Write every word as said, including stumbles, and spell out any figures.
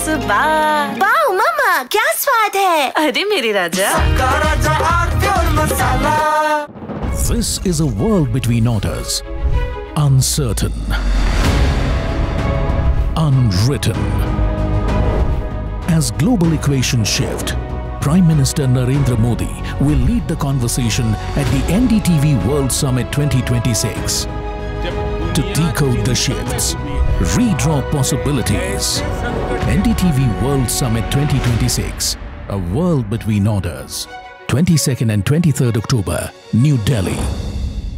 बात। वाओ मम्मा, क्या स्वाद है। अरे मेरे राजा। This is a world between orders, uncertain, unwritten. As global equations shift, Prime Minister Narendra Modi will lead the conversation at the N D T V World Summit twenty twenty-six to decode the shifts, redraw possibilities. N D T V World Summit twenty twenty-six, a world between orders. twenty-second and twenty-third October, New Delhi.